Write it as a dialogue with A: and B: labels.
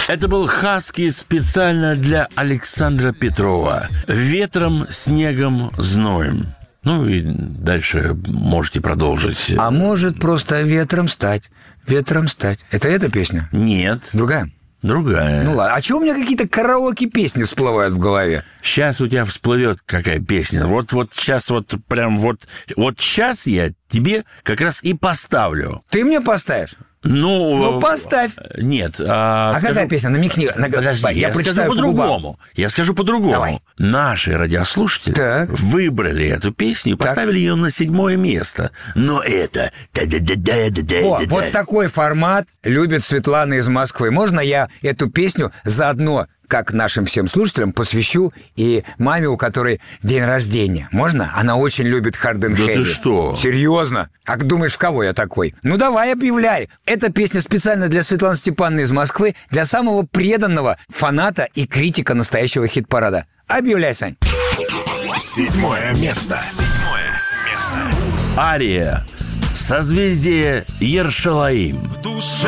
A: Это был «Хаски» специально для Александра Петрова. «Ветром, снегом, зноем». Ну и дальше можете продолжить.
B: А может просто ветром стать. Ветром стать. Это эта песня?
A: Нет.
B: Другая?
A: Другая.
B: Ну ладно. А чего у меня какие-то караоке-песни всплывают в голове?
A: Сейчас у тебя всплывет какая песня. Вот сейчас вот прям вот сейчас я тебе как раз и поставлю.
B: Ты мне поставишь? Ну, поставь.
A: Нет.
B: Какая песня? Намекни.
A: Подожди, я скажу по-другому. Я скажу по-другому. Давай. Наши радиослушатели выбрали эту песню и поставили ее на 7-е место. Но это...
B: Вот такой формат любит Светлана из Москвы. Можно я эту песню заодно, как нашим всем слушателям, посвящу и маме, у которой день рождения? Можно? Она очень любит Hard and Heavy.
A: Да ты что?
B: Серьезно? А думаешь, в кого я такой? Ну, давай, объявляй. Эта песня специально для Светланы Степановны из Москвы, для самого преданного фаната и критика настоящего хит-парада. Объявляй, Сань.
C: 7-е место.
A: Ария. Созвездие Ершалаим.
C: В душе